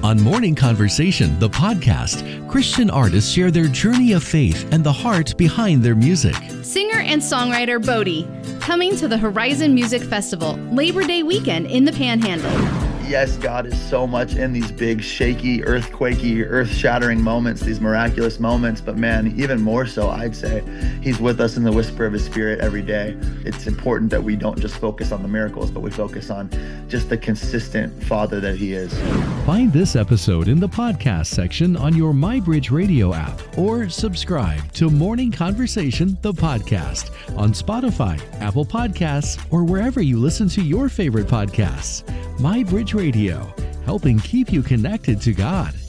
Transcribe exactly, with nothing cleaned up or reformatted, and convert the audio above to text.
On Morning Conversation, the podcast, Christian artists share their journey of faith and the heart behind their music. Singer and songwriter Bodie, coming to the Horizon Music Festival, Labor Day weekend in the Panhandle. Yes, God is so much in these big, shaky, earthquakey, earth-shattering moments, these miraculous moments. But man, even more so, I'd say, he's with us in the whisper of his spirit every day. It's important that we don't just focus on the miracles, but we focus on just the consistent Father that he is. Find this episode in the podcast section on your MyBridge Radio app, or subscribe to Morning Conversation, the podcast, on Spotify, Apple Podcasts, or wherever you listen to your favorite podcasts. MyBridge Radio, helping keep you connected to God.